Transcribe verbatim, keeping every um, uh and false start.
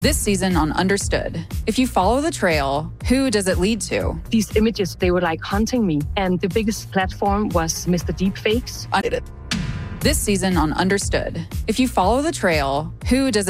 This season on Understood. If you follow the trail, who does it lead to? These images, they were like hunting me. And the biggest platform was Mister Deepfakes. This season on Understood. If you follow the trail, who does it